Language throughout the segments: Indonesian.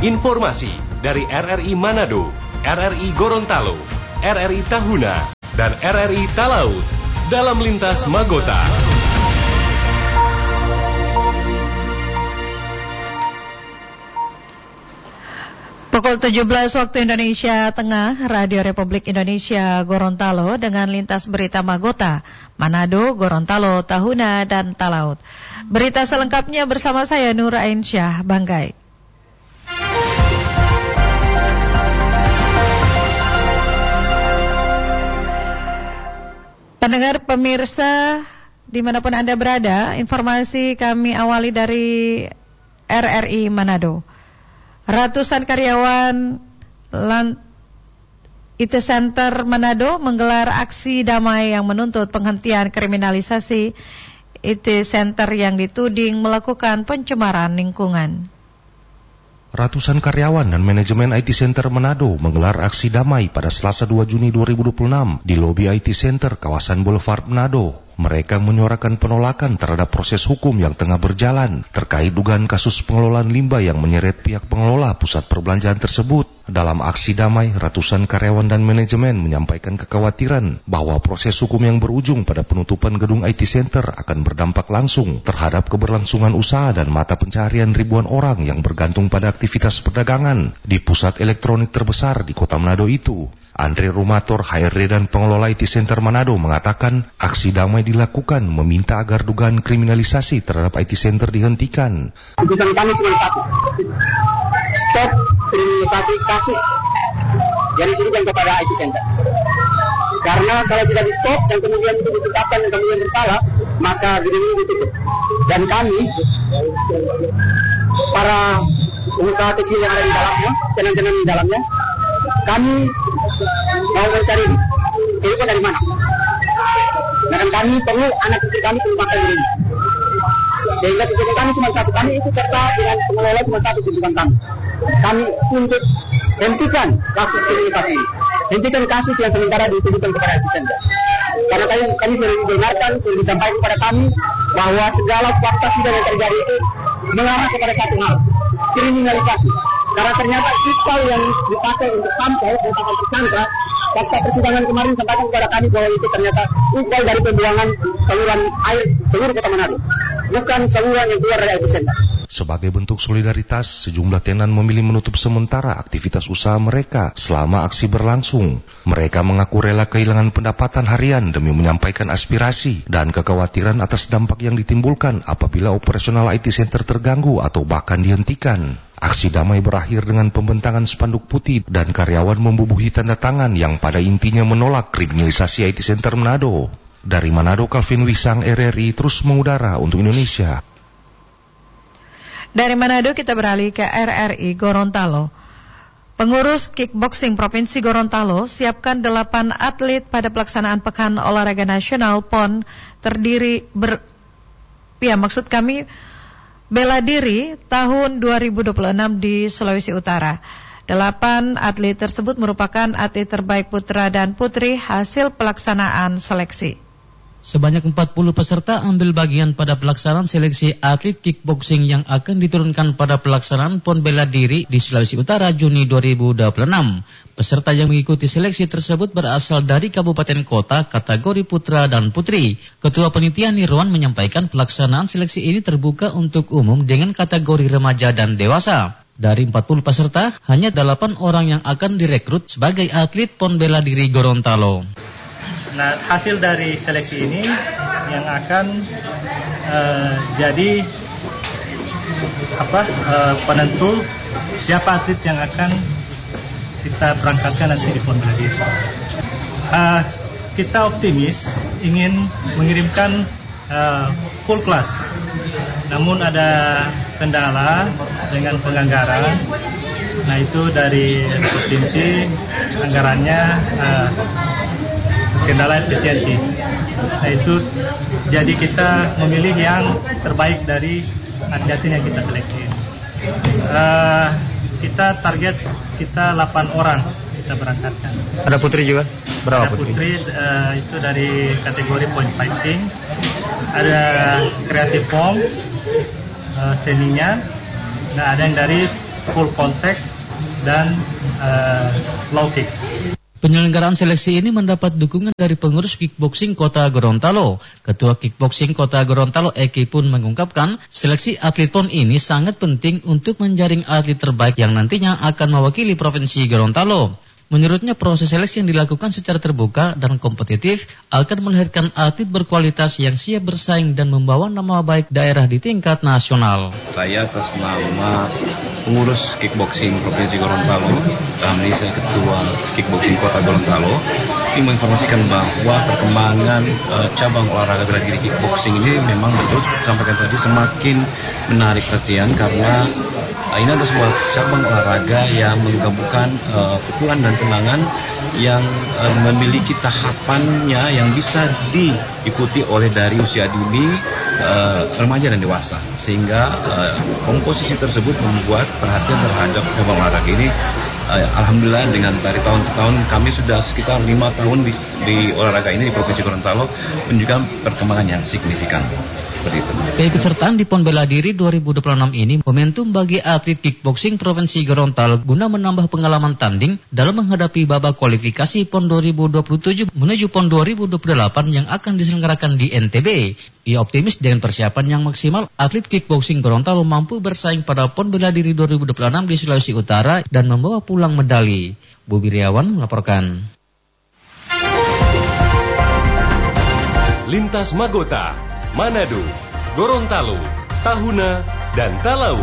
Informasi dari RRI Manado, RRI Gorontalo, RRI Tahuna, dan RRI Talaut dalam Lintas Magota. Pukul 17 waktu Indonesia Tengah, Radio Republik Indonesia Gorontalo dengan lintas berita Magota, Manado, Gorontalo, Tahuna, dan Talaut. Berita selengkapnya bersama saya Nur Ainsyah Banggai. Pendengar pemirsa dimanapun Anda berada, informasi kami awali dari RRI Manado. Ratusan karyawan IT Center Manado menggelar aksi damai yang menuntut penghentian kriminalisasi IT Center yang dituding melakukan pencemaran lingkungan. Ratusan karyawan dan manajemen IT Center Manado menggelar aksi damai pada Selasa 2 Juni 2026 di lobi IT Center kawasan Boulevard Manado. Mereka menyuarakan penolakan terhadap proses hukum yang tengah berjalan terkait dugaan kasus pengelolaan limbah yang menyeret pihak pengelola pusat perbelanjaan tersebut. Dalam aksi damai, ratusan karyawan dan manajemen menyampaikan kekhawatiran bahwa proses hukum yang berujung pada penutupan gedung IT Center akan berdampak langsung terhadap keberlangsungan usaha dan mata pencaharian ribuan orang yang bergantung pada aktivitas perdagangan di pusat elektronik terbesar di kota Manado itu. Andre Rumator, HRD dan pengelola IT Center Manado mengatakan aksi damai dilakukan meminta agar dugaan kriminalisasi terhadap IT Center dihentikan. Tuntutan kami cuma satu, stop kriminalisasi kasus yang ditujukan kepada IT Center. Karena kalau tidak di stop dan kemudian itu ditetapkan dan kemudian bersalah, maka gedung ini ditutup. Dan kami, para pengusaha kecil yang ada di dalamnya, tenant-tenant di dalamnya, kami mau mencari kehidupan dari mana. Dan kami perlu, anak istri kami perlu makan ini. Sehingga tujuan kami cuma satu, kami ikut serta dengan pengelola cuma satu tujuan kami. Kami untuk hentikan kasus kriminalisasi ini. Hentikan kasus yang sementara ditujukan kepada IT Center. Karena kami sudah didengarkan, sudah disampaikan kepada kami bahwa segala fakta sidang yang terjadi itu mengarah kepada satu hal, kriminalisasi. Karena ternyata iqbal yang dipakai untuk sampai penetapan tersangka, fakta persidangan kemarin sampaikan kepada kami bahwa itu ternyata iqbal dari pembuangan saluran air seluruh kota Manado, bukan saluran yang keluar dari IT Center. Sebagai bentuk solidaritas, sejumlah tenan memilih menutup sementara aktivitas usaha mereka selama aksi berlangsung. Mereka mengaku rela kehilangan pendapatan harian demi menyampaikan aspirasi dan kekhawatiran atas dampak yang ditimbulkan apabila operasional IT Center terganggu atau bahkan dihentikan. Aksi damai berakhir dengan pembentangan spanduk putih dan karyawan membubuhi tanda tangan yang pada intinya menolak kriminalisasi IT Center Manado. Dari Manado, Calvin Wisang, RRI terus mengudara untuk Indonesia. Dari Manado kita beralih ke RRI Gorontalo. Pengurus kickboxing Provinsi Gorontalo siapkan 8 atlet pada pelaksanaan Pekan Olahraga Nasional PON Bela Diri tahun 2026 di Sulawesi Utara. 8 atlet tersebut merupakan atlet terbaik putra dan putri hasil pelaksanaan seleksi. Sebanyak 40 peserta ambil bagian pada pelaksanaan seleksi atlet kickboxing yang akan diturunkan pada pelaksanaan PON Bela Diri di Sulawesi Utara Juni 2026. Peserta yang mengikuti seleksi tersebut berasal dari kabupaten kota kategori putra dan putri. Ketua Panitia Nirwan menyampaikan pelaksanaan seleksi ini terbuka untuk umum dengan kategori remaja dan dewasa. Dari 40 peserta, hanya 8 orang yang akan direkrut sebagai atlet PON Bela Diri Gorontalo. Nah, hasil dari seleksi ini yang akan jadi penentu siapa atlet yang akan kita berangkatkan nanti di PON Bela Diri. Kita optimis ingin mengirimkan full class, namun ada kendala dengan penganggaran. Nah, itu dari provinsi anggarannya kendala efisiensi. Nah, itu jadi kita memilih yang terbaik dari atlet yang kita seleksi. Kita target 8 orang kita berangkatkan. Ada putri juga? Berapa ada putri? Itu dari kategori point fighting. Ada creative form seninya. Nah, ada yang dari full contact dan low kick. Penyelenggaraan seleksi ini mendapat dukungan dari pengurus kickboxing Kota Gorontalo. Ketua kickboxing Kota Gorontalo Eki pun mengungkapkan seleksi atlet PON ini sangat penting untuk menjaring atlet terbaik yang nantinya akan mewakili Provinsi Gorontalo. Menurutnya proses seleksi yang dilakukan secara terbuka dan kompetitif akan melahirkan atlet berkualitas yang siap bersaing dan membawa nama baik daerah di tingkat nasional. Saya atas nama pengurus kickboxing Provinsi Gorontalo, kami saya ketua kickboxing Kota Gorontalo, ingin menginformasikan bahwa perkembangan cabang olahraga bela diri kickboxing ini memang betul sampaikan tadi semakin menarik perhatian karena ini adalah sebuah cabang olahraga yang menggabungkan pukulan dan tendangan yang memiliki tahapannya yang bisa diikuti oleh dari usia dini, remaja dan dewasa, sehingga komposisi tersebut membuat perhatian terhadap cabang olahraga ini. Alhamdulillah dengan dari tahun ke tahun kami sudah sekitar 5 tahun di olahraga ini di Provinsi Gorontalo menunjukkan perkembangan yang signifikan. Keikutsertaan di PON Bela Diri 2026 ini momentum bagi atlet kickboxing Provinsi Gorontalo guna menambah pengalaman tanding dalam menghadapi babak kualifikasi PON 2027 menuju PON 2028 yang akan diselenggarakan di NTB. Ia optimis dengan persiapan yang maksimal atlet kickboxing Gorontalo mampu bersaing pada PON Bela Diri 2026 di Sulawesi Utara dan membawa pulang medali. Bu Biriawan melaporkan. Lintas Magota, Manado, Gorontalo, Tahuna, dan Talaut.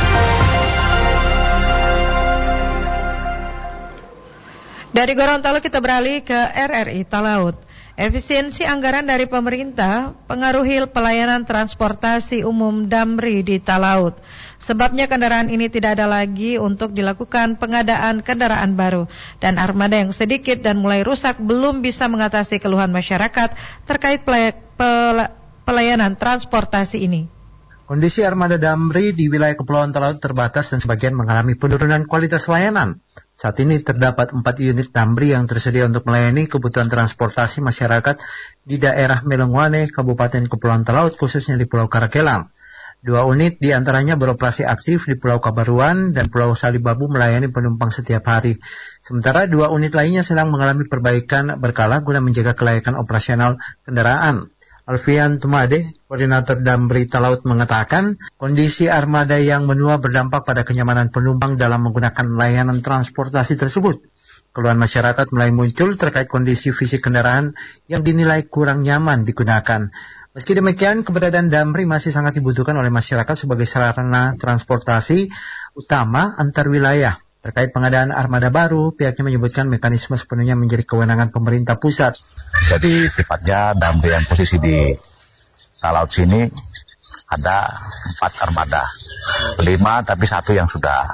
Dari Gorontalo kita beralih ke RRI Talaut. Efisiensi anggaran dari pemerintah pengaruhi pelayanan transportasi umum Damri di Talaut. Sebabnya kendaraan ini tidak ada lagi untuk dilakukan pengadaan kendaraan baru. Dan armada yang sedikit dan mulai rusak belum bisa mengatasi keluhan masyarakat terkait pelayanan transportasi ini. Kondisi armada Damri di wilayah Kepulauan Talaut terbatas dan sebagian mengalami penurunan kualitas layanan. Saat ini terdapat 4 unit Damri yang tersedia untuk melayani kebutuhan transportasi masyarakat di daerah Melengwane, Kabupaten Kepulauan Talaut, khususnya di Pulau Karakelang. 2 unit diantaranya beroperasi aktif di Pulau Kabaruan dan Pulau Salibabu melayani penumpang setiap hari. Sementara 2 unit lainnya sedang mengalami perbaikan berkala guna menjaga kelayakan operasional kendaraan. Alfian Tumade, koordinator Damri Talaut mengatakan, kondisi armada yang menua berdampak pada kenyamanan penumpang dalam menggunakan layanan transportasi tersebut. Keluhan masyarakat mulai muncul terkait kondisi fisik kendaraan yang dinilai kurang nyaman digunakan. Meski demikian, keberadaan Damri masih sangat dibutuhkan oleh masyarakat sebagai sarana transportasi utama antar wilayah. Terkait pengadaan armada baru, pihaknya menyebutkan mekanisme sepenuhnya menjadi kewenangan pemerintah pusat. Jadi sifatnya Damri yang posisi di Talaut sini ada 4 armada, 5 tapi 1 yang sudah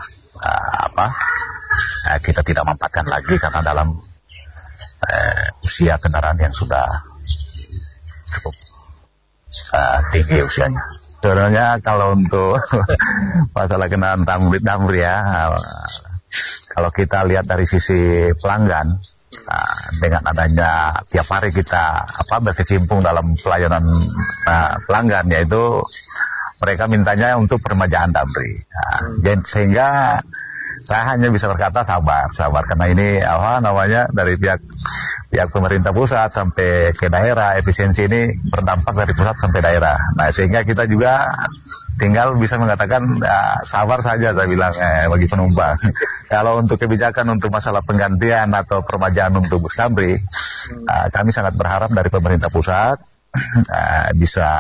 kita tidak manfaatkan lagi karena dalam usia kendaraan yang sudah cukup tinggi usianya. Sebenarnya kalau untuk masalah kendaraan Damri ya, kalau kita lihat dari sisi pelanggan, dengan adanya tiap hari kita berkecimpung dalam pelayanan pelanggan, yaitu mereka mintanya untuk peremajaan Damri. Sehingga saya hanya bisa berkata sabar karena ini dari pihak pemerintah pusat sampai ke daerah, efisiensi ini berdampak dari pusat sampai daerah. Nah, sehingga kita juga tinggal bisa mengatakan sabar saja, saya bilang bagi penumpang. Kalau untuk kebijakan untuk masalah penggantian atau peremajaan untuk bus Damri, kami sangat berharap dari pemerintah pusat bisa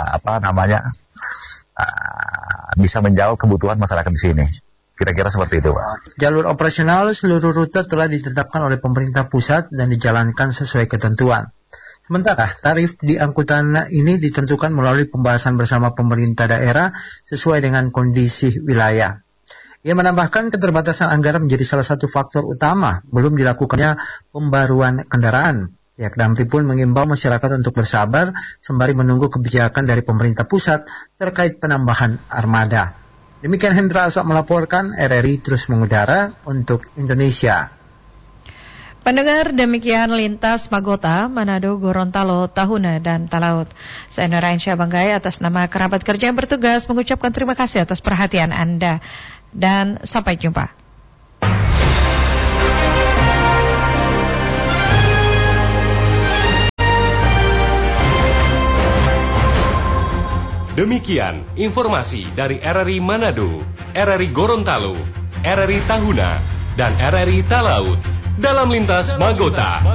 bisa menjawab kebutuhan masyarakat di sini. Kira-kira seperti itu, Pak. Jalur operasional seluruh rute telah ditetapkan oleh pemerintah pusat dan dijalankan sesuai ketentuan. Sementara tarif di angkutan ini ditentukan melalui pembahasan bersama pemerintah daerah sesuai dengan kondisi wilayah. Ia menambahkan keterbatasan anggaran menjadi salah satu faktor utama belum dilakukannya pembaruan kendaraan. Pihak Damri pun mengimbau masyarakat untuk bersabar sembari menunggu kebijakan dari pemerintah pusat terkait penambahan armada. Demikian Hendra Asok melaporkan, RRI terus mengudara untuk Indonesia. Pendengar, demikian Lintas Magota, Manado, Gorontalo, Tahuna, dan Talaut. Saya Nurain Syabanggai atas nama kerabat kerja yang bertugas mengucapkan terima kasih atas perhatian Anda. dan sampai jumpa. Demikian informasi dari RRI Manado, RRI Gorontalo, RRI Tahuna, dan RRI Talaut dalam lintas Magota.